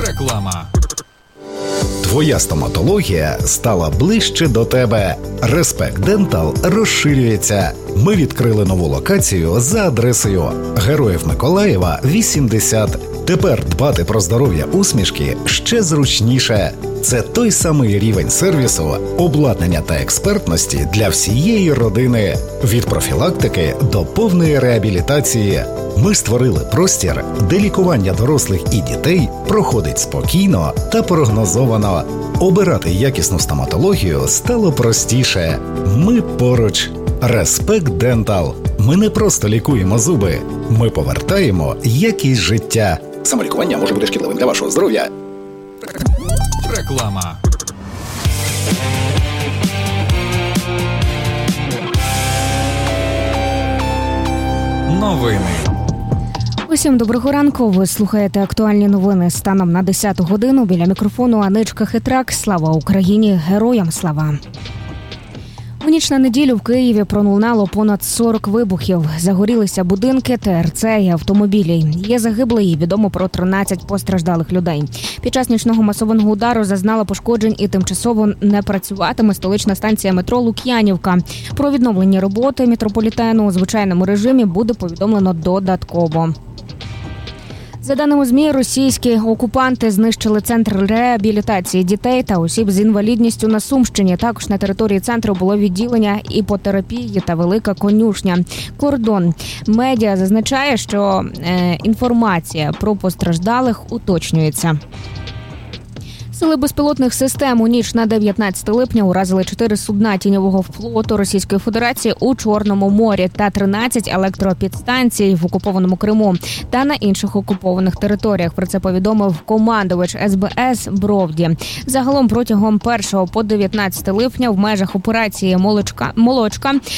Реклама. Твоя стоматологія стала ближче до тебе. Респект Дентал розширюється. Ми відкрили нову локацію за адресою Героїв Миколаєва, 80. Тепер дбати про здоров'я усмішки ще зручніше. Це той самий рівень сервісу, обладнання та експертності для всієї родини. Від профілактики до повної реабілітації. Ми створили простір, де лікування дорослих і дітей проходить спокійно та прогнозовано. Обирати якісну стоматологію стало простіше. Ми поруч. Респект Дентал. Ми не просто лікуємо зуби. Ми повертаємо якість життя. Самолікування може бути шкідливим для вашого здоров'я. Реклама. Новини. Усім доброго ранку. Ви слухаєте актуальні новини станом на 10 годину. Біля мікрофону Аничка Хитрак. Слава Україні! Героям слава! У ніч на неділю в Києві пролунало понад 40 вибухів. Загорілися будинки, ТРЦ і автомобілі. Є загиблі і відомо про 13 постраждалих людей. Під час нічного масованого удару зазнала пошкоджень і тимчасово не працюватиме столична станція метро Лук'янівка. Про відновлення роботи метрополітену у звичайному режимі буде повідомлено додатково. За даними ЗМІ, російські окупанти знищили центр реабілітації дітей та осіб з інвалідністю на Сумщині. Також на території центру було відділення іпотерапії та велика конюшня. Кордон медіа зазначає, що інформація про постраждалих уточнюється. Сили безпілотних систем у ніч на 19 липня уразили 4 судна тіньового флоту Російської Федерації у Чорному морі та 13 електропідстанцій в окупованому Криму та на інших окупованих територіях. Про це повідомив командувач СБС Бровді. Загалом протягом 1 по 19 липня в межах операції «Молочка»